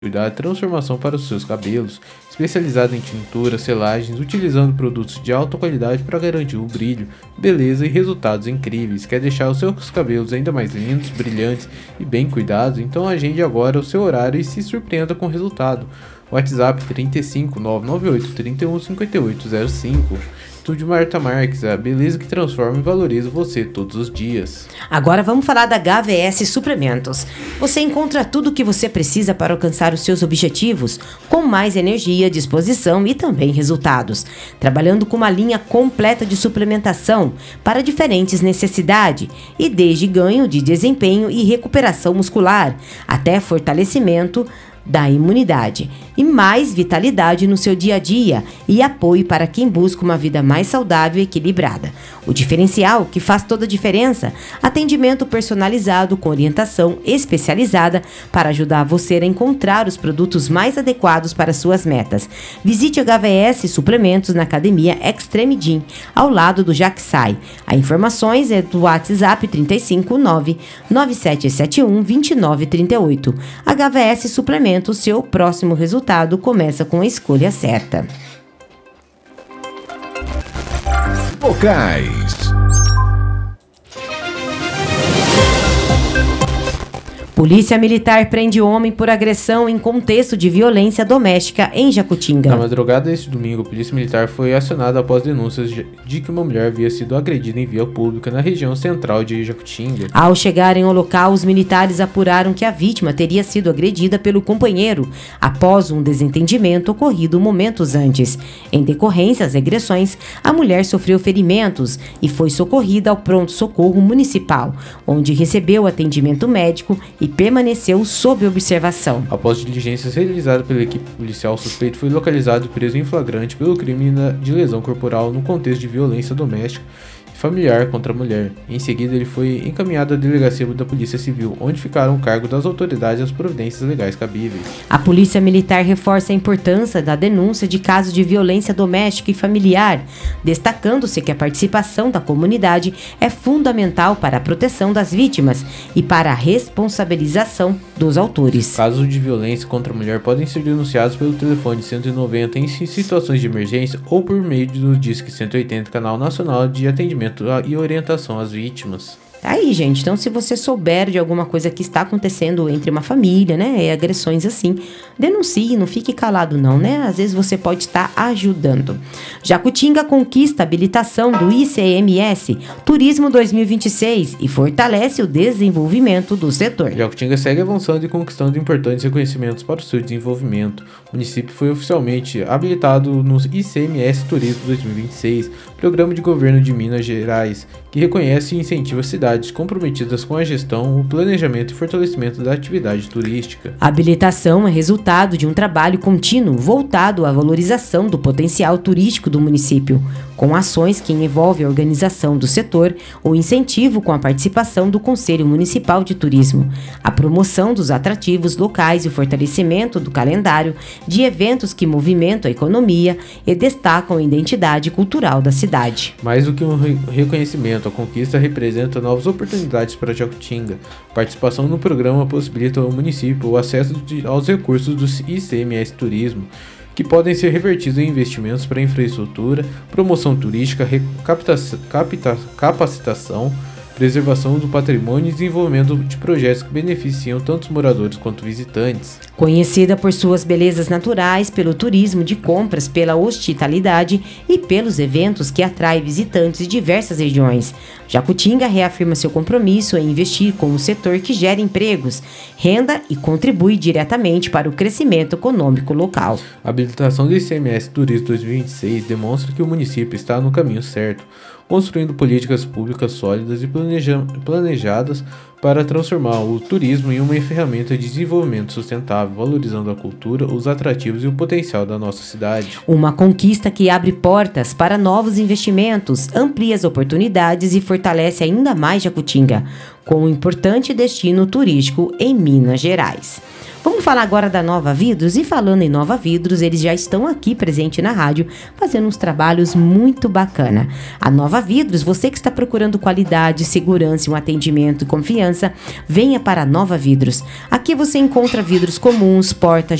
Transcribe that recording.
da transformação para os seus cabelos, especializado em tinturas, selagens, utilizando produtos de alta qualidade para garantir o brilho, beleza e resultados incríveis. Quer deixar os seus cabelos ainda mais lindos, brilhantes e bem cuidados? Então agende agora o seu horário e se surpreenda com o resultado. WhatsApp 35 998 31 5805. Estúdio Marta Marques, a beleza que transforma e valoriza você todos os dias. Agora vamos falar da HVS Suplementos. Você encontra tudo o que você precisa para alcançar os seus objetivos, com mais energia, disposição e também resultados. Trabalhando com uma linha completa de suplementação para diferentes necessidades, e desde ganho de desempenho e recuperação muscular, até fortalecimento da imunidade e mais vitalidade no seu dia a dia e apoio para quem busca uma vida mais saudável e equilibrada. O diferencial que faz toda a diferença: atendimento personalizado com orientação especializada para ajudar você a encontrar os produtos mais adequados para suas metas. Visite a HVS Suplementos na Academia Extreme Gym, ao lado do Jaxai. As informações é do WhatsApp 359 9771 2938. HVS Suplementos, o seu próximo resultado começa com a escolha certa. Vocais. Polícia Militar prende homem por agressão em contexto de violência doméstica em Jacutinga. Na madrugada deste domingo, a Polícia Militar foi acionada após denúncias de que uma mulher havia sido agredida em via pública na região central de Jacutinga. Ao chegarem ao local, os militares apuraram que a vítima teria sido agredida pelo companheiro após um desentendimento ocorrido momentos antes. Em decorrência das agressões, a mulher sofreu ferimentos e foi socorrida ao pronto-socorro municipal, onde recebeu atendimento médico e permaneceu sob observação. Após diligências realizadas pela equipe policial, o suspeito foi localizado e preso em flagrante pelo crime de lesão corporal no contexto de violência doméstica e familiar contra a mulher. Em seguida, ele foi encaminhado à delegacia da Polícia Civil, onde ficaram a cargo das autoridades e as providências legais cabíveis. A Polícia Militar reforça a importância da denúncia de casos de violência doméstica e familiar, destacando-se que a participação da comunidade é fundamental para a proteção das vítimas e para a responsabilização dos autores. Casos de violência contra a mulher podem ser denunciados pelo telefone 190 em situações de emergência ou por meio do Disque 180, Canal Nacional de Atendimento e Orientação às Vítimas. Tá aí, gente. Então, se você souber de alguma coisa que está acontecendo entre uma família, né, agressões assim, denuncie, não fique calado não, né? Às vezes você pode estar ajudando. Jacutinga conquista a habilitação do ICMS Turismo 2026 e fortalece o desenvolvimento do setor. Jacutinga segue avançando e conquistando importantes reconhecimentos para o seu desenvolvimento. O município foi oficialmente habilitado no ICMS Turismo 2026, Programa de Governo de Minas Gerais, que reconhece e incentiva a cidade comprometidas com a gestão, o planejamento e fortalecimento da atividade turística. A habilitação é resultado de um trabalho contínuo voltado à valorização do potencial turístico do município, com ações que envolvem a organização do setor, o incentivo com a participação do Conselho Municipal de Turismo, a promoção dos atrativos locais e o fortalecimento do calendário de eventos que movimentam a economia e destacam a identidade cultural da cidade. Mais do que um reconhecimento, a conquista representa novas oportunidades para Jacutinga. Participação no programa possibilita ao município o acesso aos recursos do ICMS Turismo, que podem ser revertidos em investimentos para infraestrutura, promoção turística, capacitação, preservação do patrimônio e desenvolvimento de projetos que beneficiam tanto os moradores quanto visitantes. Conhecida por suas belezas naturais, pelo turismo de compras, pela hospitalidade e pelos eventos que atraem visitantes de diversas regiões, Jacutinga reafirma seu compromisso em investir com o setor que gera empregos, renda e contribui diretamente para o crescimento econômico local. A habilitação do ICMS Turismo 2026 demonstra que o município está no caminho certo, construindo políticas públicas sólidas e planejadas para transformar o turismo em uma ferramenta de desenvolvimento sustentável, valorizando a cultura, os atrativos e o potencial da nossa cidade. Uma conquista que abre portas para novos investimentos, amplia as oportunidades e fortalece ainda mais Jacutinga, com um importante destino turístico em Minas Gerais. Vamos falar agora da Nova Vidros, e falando em Nova Vidros, eles já estão aqui presentes na rádio, fazendo uns trabalhos muito bacana. A Nova Vidros, você que está procurando qualidade, segurança, um atendimento e confiança, venha para a Nova Vidros. Aqui você encontra vidros comuns, portas,